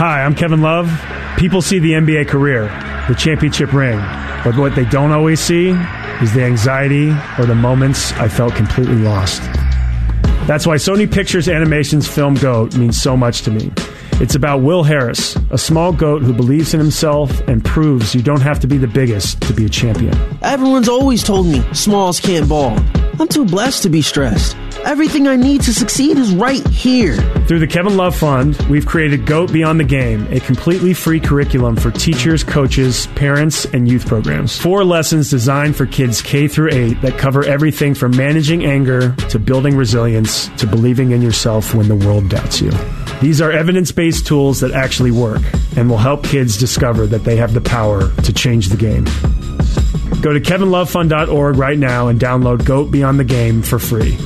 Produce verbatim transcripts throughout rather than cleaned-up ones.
Hi, I'm Kevin Love. People see the N B A career, the championship ring, but what they don't always see is the anxiety or the moments I felt completely lost. That's why Sony Pictures Animation's film GOAT means so much to me. It's about Will Harris, a small goat who believes in himself and proves you don't have to be the biggest to be a champion. Everyone's always told me smalls can't ball. I'm too blessed to be stressed. Everything I need to succeed is right here. Through the Kevin Love Fund, we've created GOAT Beyond the Game, a completely free curriculum for teachers, coaches, parents, and youth programs. Four lessons designed for kids K through eight that cover everything from managing anger to building resilience to believing in yourself when the world doubts you. These are evidence-based tools that actually work and will help kids discover that they have the power to change the game. Go to kevin love fund dot org right now and download GOAT Beyond the Game for free.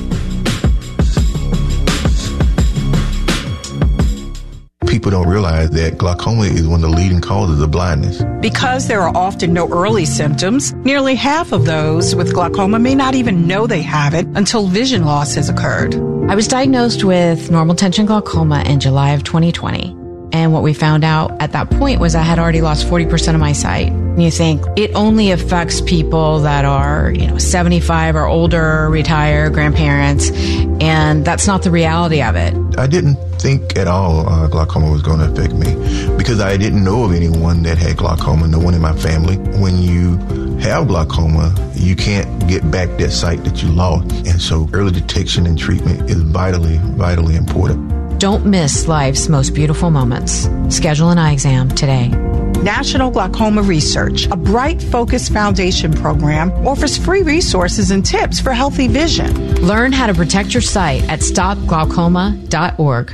People don't realize that glaucoma is one of the leading causes of blindness. Because there are often no early symptoms, nearly half of those with glaucoma may not even know they have it until vision loss has occurred. I was diagnosed with normal tension glaucoma in July of twenty twenty. And what we found out at that point was I had already lost forty percent of my sight. And you think it only affects people that are, you know, seventy-five or older, retired, grandparents. And that's not the reality of it. I didn't think at all uh, glaucoma was going to affect me because I didn't know of anyone that had glaucoma, no one in my family. When you have glaucoma, you can't get back that sight that you lost. And so early detection and treatment is vitally, vitally important. Don't miss life's most beautiful moments. Schedule an eye exam today. National Glaucoma Research, a Bright Focus Foundation program, offers free resources and tips for healthy vision. Learn how to protect your sight at stop glaucoma dot org.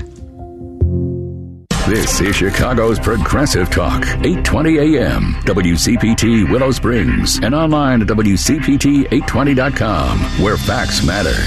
This is Chicago's Progressive Talk, eight twenty A M, W C P T Willow Springs, and online at W C P T eight twenty dot com, where facts matter.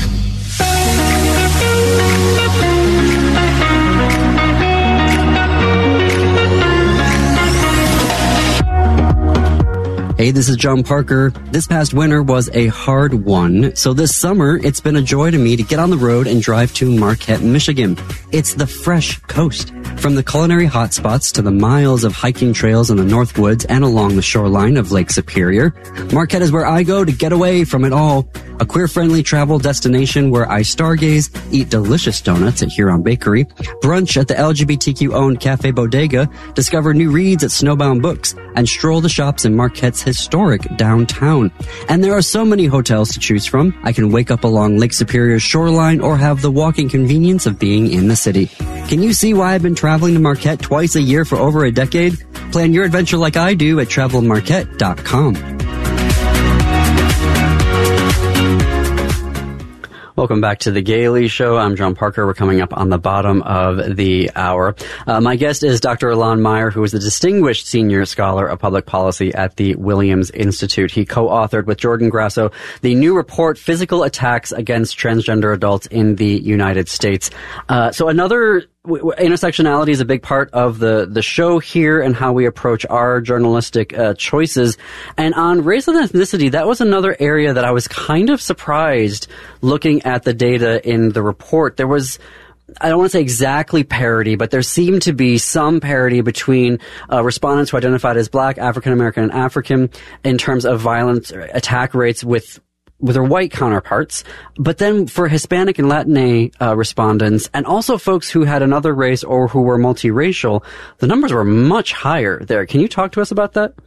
Hey, this is John Parker. This past winter was a hard one, so this summer it's been a joy to me to get on the road and drive to Marquette, Michigan. It's the fresh coast. From the culinary hotspots to the miles of hiking trails in the North Woods and along the shoreline of Lake Superior, Marquette is where I go to get away from it all. A queer-friendly travel destination where I stargaze, eat delicious donuts at Huron Bakery, brunch at the L G B T Q-owned Cafe Bodega, discover new reads at Snowbound Books, and stroll the shops in Marquette's historic downtown. And there are so many hotels to choose from. I can wake up along Lake Superior's shoreline or have the walking convenience of being in the city. Can you see why I've been traveling to Marquette twice a year for over a decade? Plan your adventure like I do at travel marquette dot com. Welcome back to The Gailey Show. I'm John Parker. We're coming up on the bottom of the hour. Uh, my guest is Doctor Alon Meyer, who is the Distinguished Senior Scholar of Public Policy at the Williams Institute. He co-authored with Jordan Grasso the new report, Physical Attacks Against Transgender Adults in the United States. Uh, so another... Intersectionality is a big part of the, the show here and how we approach our journalistic uh, choices. And on race and ethnicity, that was another area that I was kind of surprised looking at the data in the report. There was, I don't want to say exactly parity, but there seemed to be some parity between uh, respondents who identified as Black, African American, and African in terms of violent attack rates with with their white counterparts, but then for Hispanic and Latina uh, respondents, and also folks who had another race or who were multiracial, the numbers were much higher there. Can you talk to us about that?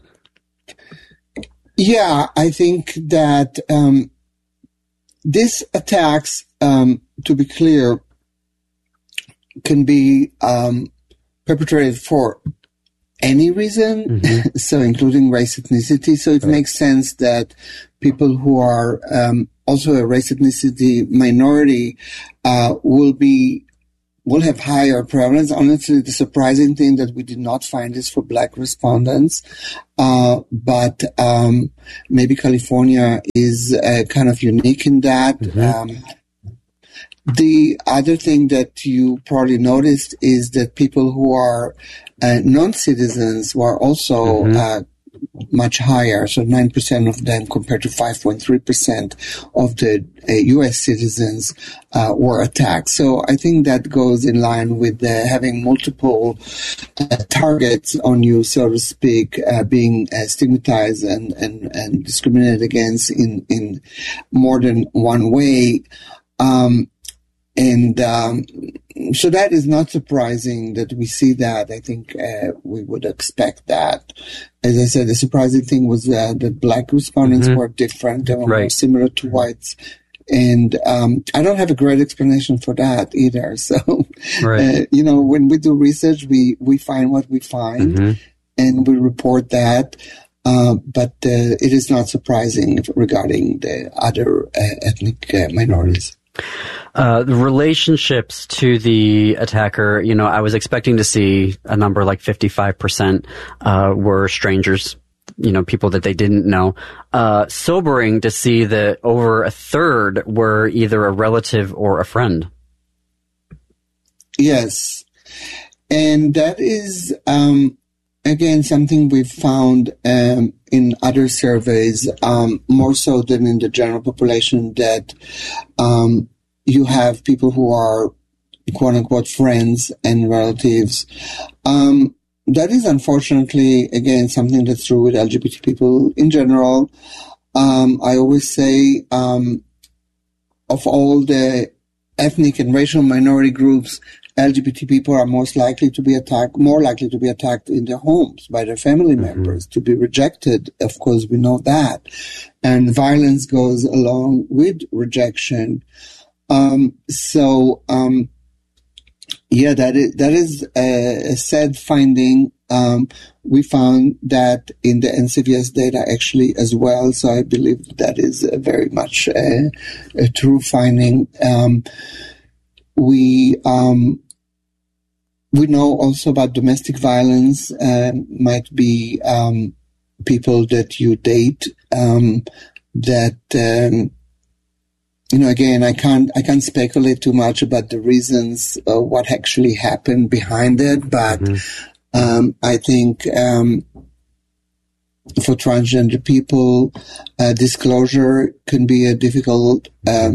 Yeah, I think that um, these attacks, um, to be clear, can be um, perpetrated for any reason, mm-hmm. so including race, ethnicity. So it right. makes sense that people who are um, also a race, ethnicity minority uh, will be will have higher prevalence. Honestly, the surprising thing that we did not find is for Black respondents, uh, but um, maybe California is uh, kind of unique in that. Mm-hmm. Um, The other thing that you probably noticed is that people who are uh, non-citizens, who are also mm-hmm. uh, much higher, so nine percent of them compared to five point three percent of the uh, U S citizens uh, were attacked. So I think that goes in line with uh, having multiple uh, targets on you, so to speak, uh, being uh, stigmatized and, and, and discriminated against in, in more than one way. Um, And um, so that is not surprising that we see that. I think uh, we would expect that. As I said, the surprising thing was uh, that black respondents mm-hmm. were different. They were right. more similar to whites. And um, I don't have a great explanation for that either. So, right. uh, you know, when we do research, we, we find what we find mm-hmm. and we report that. Uh, but uh, it is not surprising regarding the other uh, ethnic uh, minorities. Uh, the relationships to the attacker, you know, I was expecting to see a number like fifty-five percent uh, were strangers, you know, people that they didn't know. Uh, sobering to see that over a third were either a relative or a friend. Yes. And that is, um, again, something we've found um, in other surveys, um, more so than in the general population, that um, you have people who are quote-unquote friends and relatives. Um, that is unfortunately, again, something that's true with L G B T people in general. Um, I always say um, of all the ethnic and racial minority groups, L G B T people are most likely to be attacked, more likely to be attacked in their homes by their family mm-hmm. members, to be rejected. Of course, we know that. And violence goes along with rejection. Um, so, um, yeah, that is, that is a, a sad finding. Um, we found that in the N C V S data actually as well. So I believe that is a very much a, a true finding. Um, we, um, we know also about domestic violence, uh, might be, um, people that you date, um, that, um, You know, again, I can't, I can't speculate too much about the reasons, uh, what actually happened behind it, but, mm-hmm. um, I think, um, for transgender people, uh, disclosure can be a difficult, um,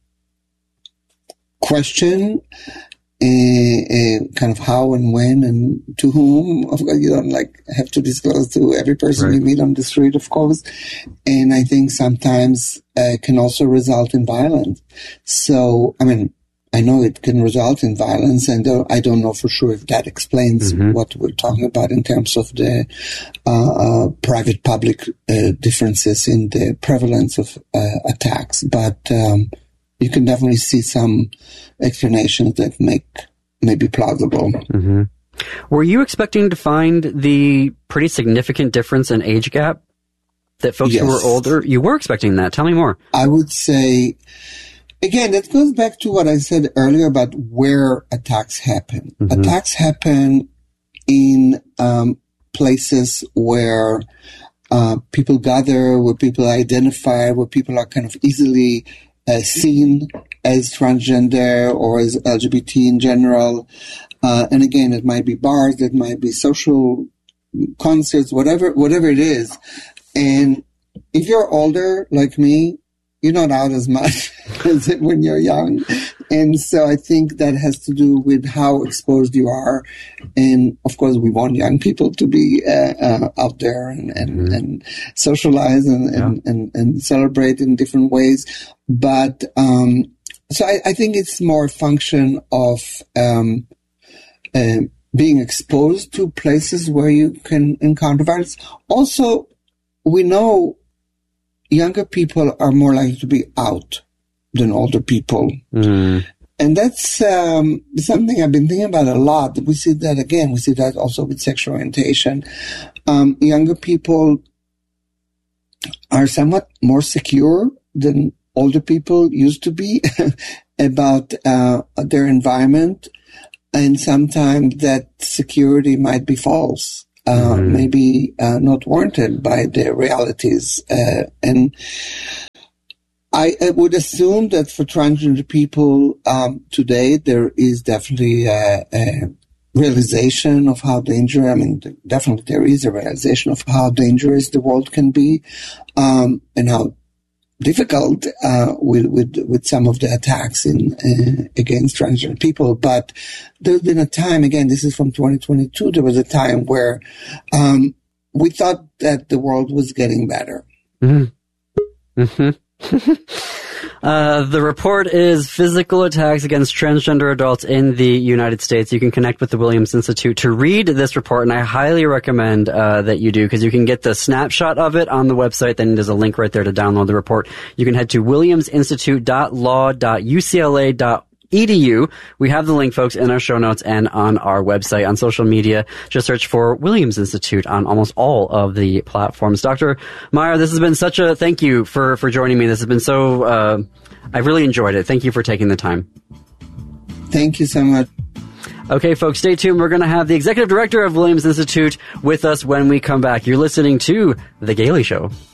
question. Uh, uh, kind of how and when and to whom. Of course, you don't like have to disclose to every person right. you meet on the street, of course. And I think sometimes uh, can also result in violence. So, I mean, I know it can result in violence, and uh, I don't know for sure if that explains mm-hmm. what we're talking about in terms of the uh, uh, private-public uh, differences in the prevalence of uh, attacks. But um, you can definitely see some explanations that make maybe plausible. Mm-hmm. Were you expecting to find the pretty significant difference in age gap that folks yes. who were older? You were expecting that. Tell me more. I would say, again, that goes back to what I said earlier about where attacks happen. Mm-hmm. Attacks happen in um, places where uh, people gather, where people identify, where people are kind of easily Uh, seen as transgender or as L G B T in general. Uh, and again, it might be bars, it might be social concerts, whatever, whatever it is. And if you're older, like me, you're not out as much as when you're young. And so I think that has to do with how exposed you are. And of course, we want young people to be uh, uh, out there and, and, mm-hmm. and socialize and, yeah. and, and, and celebrate in different ways. But um, so I, I think it's more a function of um, uh, being exposed to places where you can encounter violence. Also, we know younger people are more likely to be out than older people. Mm. And that's um, something I've been thinking about a lot. We see that again. We see that also with sexual orientation. Um, younger people are somewhat more secure than older people used to be about uh, their environment. And sometimes that security might be false. Uh, mm-hmm. maybe uh, not warranted by the realities. Uh, and I, I would assume that for transgender people um, today, there is definitely a, a, realization of how dangerous, I mean, definitely there is a realization of how dangerous the world can be, um, and how difficult uh, with, with with some of the attacks in uh, against transgender people. But there's been a time, again, this is from twenty twenty-two, there was a time where um, we thought that the world was getting better. Mm-hmm. Mm-hmm. Uh, the report is Physical Attacks Against Transgender Adults in the United States. You can connect with the Williams Institute to read this report, and I highly recommend uh, that you do, because you can get the snapshot of it on the website. Then there's a link right there to download the report. You can head to williams institute dot law dot u c l a dot E D U. We have the link, folks, in our show notes and on our website. On social media, just search for Williams Institute on almost all of the platforms. Doctor Meyer, this has been such a thank you for, for joining me. This has been so, uh, I've really enjoyed it. Thank you for taking the time. Thank you so much. Okay, folks, stay tuned. We're going to have the executive director of Williams Institute with us when we come back. You're listening to The Gailey Show.